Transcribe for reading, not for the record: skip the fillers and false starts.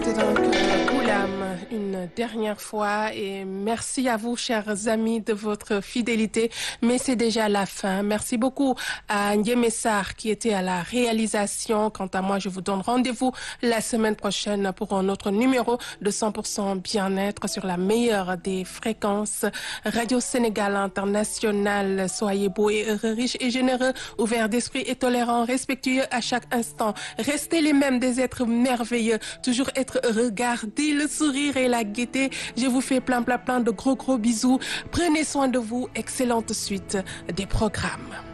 C'était donc Goulam une dernière fois et merci à vous chers amis de votre fidélité, mais c'est déjà la fin. Merci beaucoup à Ndiémé Sarr qui était à la réalisation. Quant à moi, je vous donne rendez-vous la semaine prochaine pour un autre numéro de 100% bien-être sur la meilleure des fréquences. Radio Sénégal International, soyez beaux et heureux, riches et généreux, ouverts d'esprit et tolérants, respectueux à chaque instant. Restez les mêmes des êtres merveilleux, toujours être heureux, gardez le sourire et la gaieté. Je vous fais plein de gros bisous. Prenez soin de vous. Excellente suite des programmes.